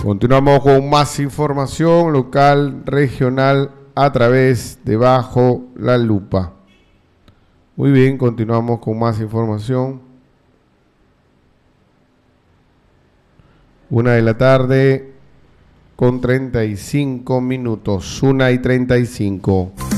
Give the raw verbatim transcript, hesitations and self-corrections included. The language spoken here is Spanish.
Continuamos con más información local, regional, a través de Bajo la Lupa. Muy bien, continuamos con más información. Una de la tarde con treinta y cinco minutos. Una y treinta y cinco.